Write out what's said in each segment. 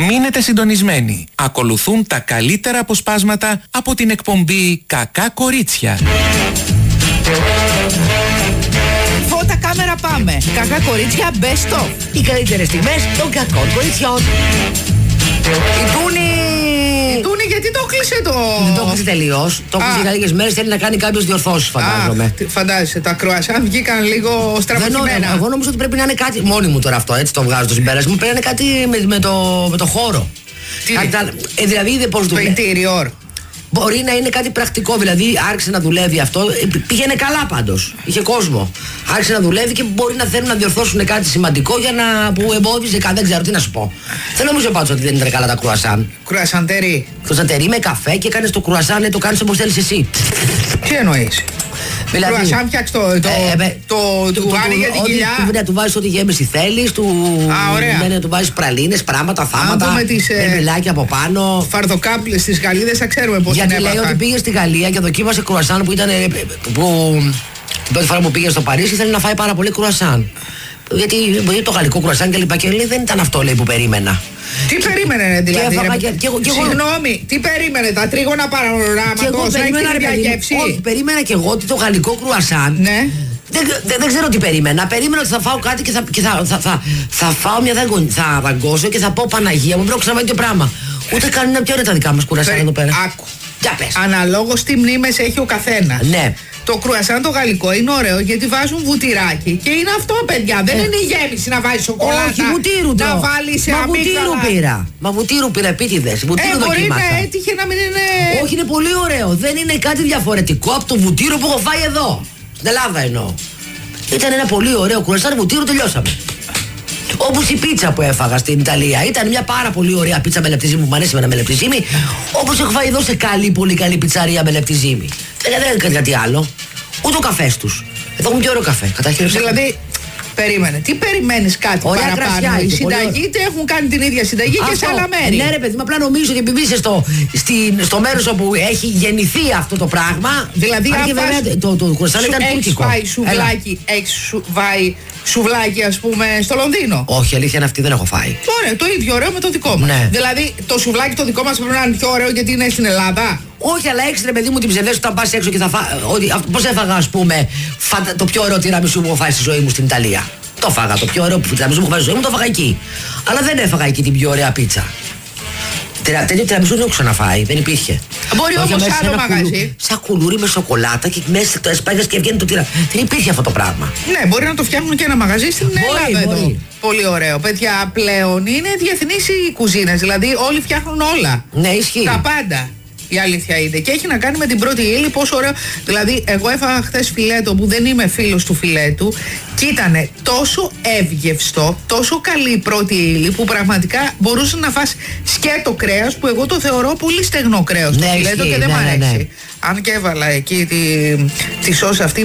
Μείνετε συντονισμένοι. Ακολουθούν τα καλύτερα αποσπάσματα από την εκπομπή «Κακά Κορίτσια». Φώτα, κάμερα, πάμε. Κακά κορίτσια, best of. Οι καλύτερες τιμές των κακών κοριτσιών. Η Τούνη, γιατί το κλείσε το... Δεν το κλείσε τελείως. Το κλείσε για λίγες μέρες. Θέλει να κάνει κάποιες διορθώσεις, φαντάζομαι. Φαντάζεσαι, τα κρουασάν βγήκαν λίγο στραβωμένα. Εγώ νομίζω ότι πρέπει να είναι κάτι. Μόνη μου τώρα αυτό, έτσι το βγάζω το συμπέρασμα. Πρέπει να είναι κάτι με το χώρο. Δηλαδή, πώς το interior. Μπορεί να είναι κάτι πρακτικό, δηλαδή άρχισε να δουλεύει αυτό. Πήγαινε καλά πάντως. Είχε κόσμο. Άρχισε να δουλεύει και μπορεί να θέλουν να διορθώσουν κάτι σημαντικό για να που εμπόδιζε κάτι. Δεν ξέρω τι να σου πω. Δεν νομίζω πάντως ότι δεν ήταν καλά τα κρουασάν. Κρουασαντερί. Κρουασαντερί με καφέ και έκανε το κρουασάν, το κάνει όπως θέλεις εσύ. Τι εννοείς? Δηλαδή, κρουασάν φτιάξει το τουβάρι για την κοιλιά. Του βάζεις ό,τι γέμιση θέλεις. Του βάζεις πραλίνες, πράγματα, θάματα. Μπελάκια από πάνω. Φαρδοκάπλες στις Γαλλίδες, θα ξέρουμε πώς. Γιατί λέει ότι πήγε στη Γαλλία και δοκίμασε κρουασάν που ήταν. Την πρώτη φορά που πήγε στο Παρίσι ήθελε να φάει πάρα πολύ κρουασάν. Γιατί το γαλλικό κρουασάν και λοιπά και λέει δεν ήταν αυτό λέει που περίμενα. Τι περίμενε δηλαδή? Συγγνώμη, τι περίμενε? Τα τρίγωνα παροράματος να έχει την διαγεύση? Όχι, περίμενα και εγώ ότι το γαλλικό κρουασάν. Ναι. Δεν ξέρω τι περίμενα. Περίμενα ότι θα φάω κάτι και θα φάω μια δαγκονιά. Θα δαγκώσω και θα πω Παναγία μου, πρέπει να ξαναβάει το πράγμα. Ούτε καν είναι πιο ωραία τα δικά μας κουρασάν εδώ πέρα. Άκου. Αναλόγως τι μνήμες έχει ο καθένας. Ναι. Το κρουασάν το γαλλικό είναι ωραίο γιατί βάζουν βουτυράκι. Και είναι αυτό, παιδιά. Δεν είναι η γέμιση να βάζεις σοκολάτα. Όχι, βουτύρου να βάλεις αμύγδαλα. Μα βουτύρου πήρα επίτηδες. Βουτύρου μπορεί δοκίμασα. να έτυχε να μην είναι. Όχι, είναι πολύ ωραίο. Δεν είναι κάτι διαφορετικό από το βουτύρο που έχω φάει εδώ. Στην Ελλάδα εννοώ. Ήταν ένα πολύ ωραίο κρουασάν βουτύρου, τελειώσαμε. Όπως η πίτσα που έφαγα στην Ιταλία. Ήταν μια πάρα πολύ ωραία πίτσα με λεπτιζίμι που μου αρέσει με λεπτιζίμι. Όπως έχω φάει εδώ σε πολύ καλή πιτσαρία με λεπτιζίμι. Δεν έκανε κάτι άλλο. Ούτε ο καφές τους. Εδώ έχουν πιο ωραίο καφέ. Δηλαδή, περίμενε. Τι περιμένεις κάτι ωραία παραπάνω? Κρασιά, οι συνταγοί έχουν κάνει την ίδια συνταγή και σε άλλα μέρη. Ναι, ρε παιδί, μα απλά νομίζω ότι επειδή είσαι στο μέρος όπου έχει γεννηθεί αυτό το πράγμα. Δηλαδή, το κρουασάν ήταν τουρκικό. Έχεις φάει σουβλάκι, ας πούμε, στο Λονδίνο? Όχι, αλήθεια είναι αυτή, δεν έχω φάει. Ωραία, το ίδιο ωραίο με το δικό μας. Ναι. Δηλαδή, το σουβλάκι το δικό μας πρέπει να είναι πιο ωραίο γιατί είναι στην Ελλάδα. Όχι, αλλά έχεις ρε παιδί μου την ψευδέστηση όταν πας έξω και θα φας. Πώς έφαγα, ας πούμε, το πιο ωραίο τυραμισού που έχω φάει στη ζωή μου στην Ιταλία. Το φάγα, το πιο ωραίο τυραμισού που έχω φάει στη ζωή μου, το φάγα εκεί. Αλλά δεν έφαγα εκεί την πιο ωραία πίτσα. Τέτοιο τυραμισού δεν έχω ξαναφάει, δεν υπήρχε. Μπορεί όμως άλλο μαγαζί. Σαν κουλούρι με σοκολάτα και μέσα το έσπαγες και βγαίνει το τυραμισού. Δεν υπήρχε αυτό το πράγμα. Ναι, μπορεί να το φτιάχνουν και ένα μαγαζί στην Ελλάδα εδώ. Πολύ ωραίο. Παιδιά, πλέον είναι διεθνείς οι κουζίνες. Δηλαδή, όλοι φτιάχνουν όλα. Ναι, ισχύει. Τα πάντα. Η αλήθεια είναι. Και έχει να κάνει με την πρώτη ύλη, πόσο ωραίο. Δηλαδή, εγώ έφαγα χθες φιλέτο που δεν είμαι φίλος του φιλέτου και ήταν τόσο εύγευστο, τόσο καλή η πρώτη ύλη που πραγματικά μπορούσε να φας σκέτο κρέας που εγώ το θεωρώ πολύ στεγνό κρέας το φιλέτο και δεν μ' αρέσει. Ναι. Αν και έβαλα εκεί τη σώσα αυτή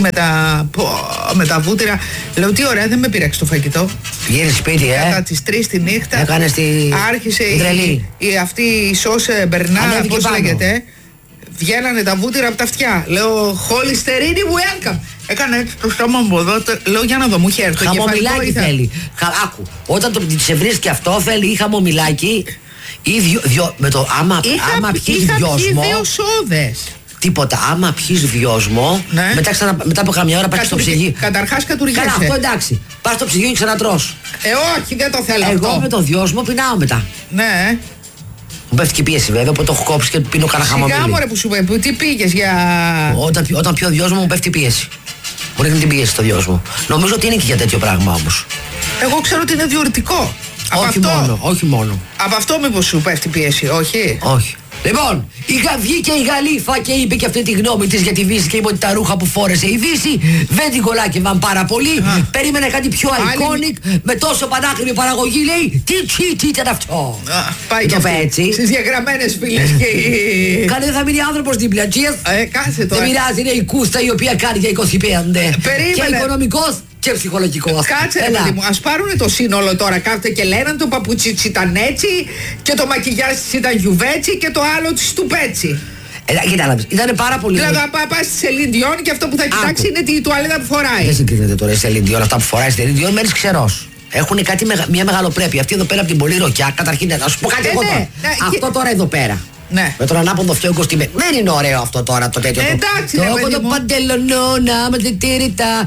με τα βούτυρα, λέω τι ωραία, δεν με πειράξει το φαγητό. Πήγαινε σπίτι, Κατά τις 3 τη νύχτα άρχισε αυτή η σως μπερνά, πώς λέγεται. Βγαίνανε τα βούτυρα από τα αυτιά. Λέω, Χολυστερίνη welcome. Έκανε έτσι το στόμα μου εδώ. Λέω, για να δω, μου είχε έρθει. Χαμομηλάκι θέλει. Άκου, όταν τη βρίσκει αυτό θέλει ή χαμομηλάκι ή με το άμα πιείς βιόσμο. Είχα 2 σόδες. Τίποτα. Άμα πιείς βιόσμο, ναι. μετά από καμιά ώρα πας στο ψυγείο. Καταρχάς κατουργέσαι. Καλά, αυτό εντάξει. Πας στο ψυγείο και ξανατρως. Όχι, δεν το θέλω εγώ αυτό. Με το βιόσμο πεινάω μετά. Ναι. Μου πέφτει και πίεση βέβαια, οπότε το έχω κόψει και πίνω κανένα χαμομήλι. Σιγά μωρέ που σου πει, τι πήγες για... Όταν πιω βιόσμο μου πέφτει πίεση. Μου ρίχνει την πίεση στο βιόσμο. Νομίζω ότι είναι και για τέτοιο πράγμα όμως. Εγώ ξέρω ότι είναι διουρητικό. Όχι μόνο. Από αυτό μήπως σου πέφτει πίεση, όχι? Όχι. Λοιπόν, βγήκε η Γαλήφα και είπε και αυτή τη γνώμη της για τη Δύση και είπε ότι τα ρούχα που φόρεσε η Δύση δεν την κολλάκευαν πάρα πολύ. Περίμενε κάτι πιο iconic με τόσο πανάκριβη παραγωγή. Λέει τι ήταν αυτό. Πάει και έτσι. Στις διαγραμμένες φύλλες και Καλέ θα μείνει άνθρωπος δίπλα. Κάσε τώρα. Δεν μοιράζει, είναι η κούστα η οποία κάνει για 25. Και οικονομικός και ψυχολογικός. Κάτσε ρε παιδί μου, ας πάρουνε το σύνολο τώρα. Κάθεται και λένε το παπούτσι της ήταν έτσι και το μακιγιάζ της ήταν γιουβέτσι και το άλλο της του πέτσι. Κοιτάξτε, ήταν πάρα πολύ. Δηλαδή, πας στη Celine Dion και αυτό που θα κοιτάξει είναι τη τουαλέτα που φοράει. Δεν συγκρίνεται τώρα η Celine Dion, αυτά που φοράει στη Celine Dion, μένεις ξερός. Έχουν κάτι μια μεγαλοπρέπεια. Αυτή εδώ πέρα από την πολύ ροκιά, καταρχήν να σου πω κάτι εγώ τώρα. Αυτό τώρα εδώ πέρα. Ναι. Με τον ανάποδο φιόγκο στη μέση. Δεν είναι ωραίο αυτό τώρα το τέτοιο. Εντάξει, το παντελονό να με τη τύριτα.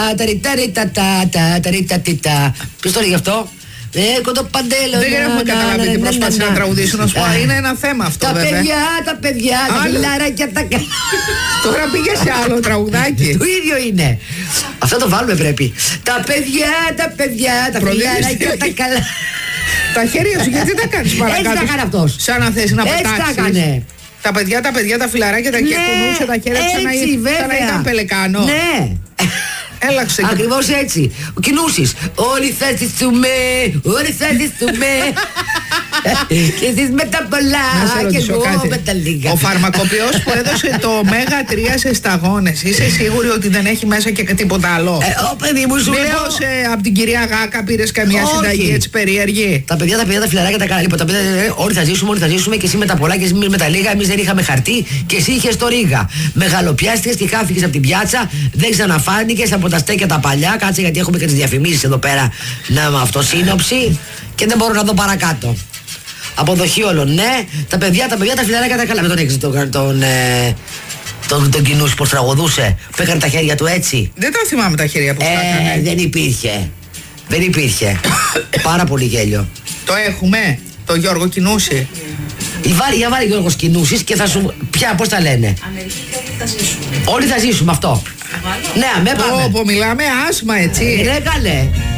Ποιος το λέει αυτό? Έχω το παντέλο. Δεν έχουμε καταλάβει τι προσπάθησε να τραγουδήσουν. Να σου πω, είναι ένα θέμα αυτό βέβαια. Τα παιδιά, τα φιλαράκια τα καλά. Τώρα πήγε σε άλλο τραγουδάκι. Το ίδιο είναι. Αυτό το βάλουμε πρέπει. Τα παιδιά, τα φιλαράκια τα καλά. Τα χέρια σου γιατί τα κάνεις παρακάτω? Έτσι τα κάνει αυτός. Σαν να θες να πετάξεις. Έτσι τα έκανε. Τα παιδιά, τα φιλαράκια τα κουνούσε τα χέρια σαν να ήταν πελεκάνο. Ναι. Έλαξε. Ακριβώς έτσι. Κινούσεις. Όλοι θα ζήσουμε, όλοι θα ζήσουμε. Και εσείς με τα πολλά και εγώ με τα λίγα. Ο φαρμακοποιός που έδωσε το Μέγα 3 σε σταγόνες, είσαι σίγουρη ότι δεν έχει μέσα και τίποτα άλλο? Παιδί μου, σου λέω. Μήπως από την κυρία Γάκα πήρες καμιά συνταγή έτσι περίεργη? Τα παιδιά, τα φιλαράκια τα καλά. Λοιπόν, τα παιδιά, όλοι θα ζήσουμε και εσύ με τα πολλά και εσύ με τα λίγα. Εμείς δεν είχαμε χαρτί και εσύ είχες το ρίγα. Μεγαλοπιάστηκες και χάθηκες από την πιάτσα, δεν ξαναφάνηκες από τα στέκια τα παλιά. Κάτσε γιατί έχουμε και τις διαφημίσεις εδώ πέρα να με αυτοσύνοψη και δεν μπορώ να δω παρακάτω. Αποδοχή όλων, ναι. Τα παιδιά, τα φιλαράκια τα καλά. Με τον έξι τον Κινούση πως τραγουδούσε, που έκανε τα χέρια του έτσι. Δεν τα θυμάμαι τα χέρια που έκανε. Δεν υπήρχε. Πάρα πολύ γέλιο. Το έχουμε, το Γιώργο Κινούση. Για βάλει Γιώργος Κινούσης και θα σου. Πια, πώς τα λένε? Αμερική και όλοι θα ζήσουμε. Όλοι θα ζήσουμε αυτό. Ναι, με πάμε. Μιλάμε άσμα έτσι. Ρε καλέ.